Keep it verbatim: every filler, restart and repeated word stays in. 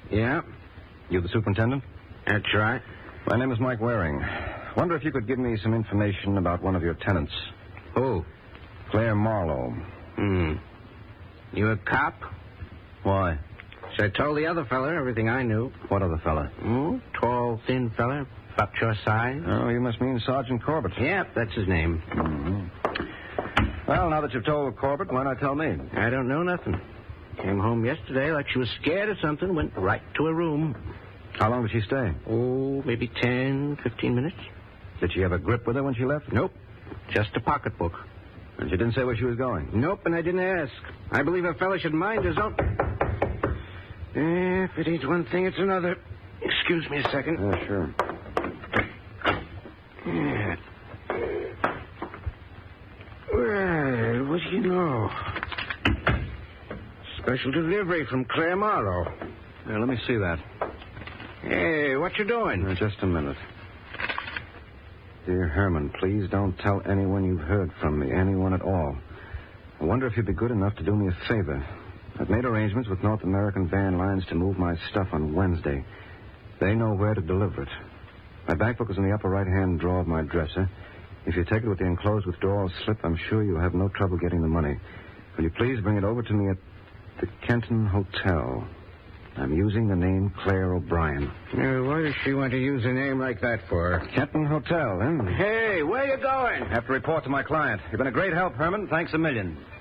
Yeah, You the superintendent? that's right. My name is Mike Waring. Wonder if you could give me some information about one of your tenants, Who? Claire Marlowe. Hmm. You a cop? Why? So I told the other fella everything I knew. What other fella? Hmm? Tall, thin fella, about your size. Oh, you must mean Sergeant Corbett. Yep, that's his name. Mm-hmm. Well, now that you've told Corbett, why not tell me? I don't know nothing. Came home yesterday like she was scared of something, went right to her room. How long did she stay? Oh, maybe ten, fifteen minutes. Did she have a grip with her when she left? Nope. Just a pocketbook. And she didn't say where she was going? Nope, and I didn't ask. I believe a fella should mind his own... Eh, if it ain't one thing, it's another. Excuse me a second. Yeah, sure. Yeah. Well, what do you know? Special delivery from Claire Marlowe. Yeah, let me see that. Hey, what you doing? Uh, just a minute. Dear Herman, please don't tell anyone you've heard from me, anyone at all. I wonder if you'd be good enough to do me a favor. I've made arrangements with North American Van Lines to move my stuff on Wednesday. They know where to deliver it. My bank book is in the upper right-hand drawer of my dresser. If you take it with the enclosed withdrawal slip, I'm sure you'll have no trouble getting the money. Will you please bring it over to me at the Kenton Hotel? I'm using the name Claire O'Brien. Uh, why does she want to use a name like that for? Kenton Hotel, huh? Hey, where you going? I have to report to my client. You've been a great help, Herman. Thanks a million.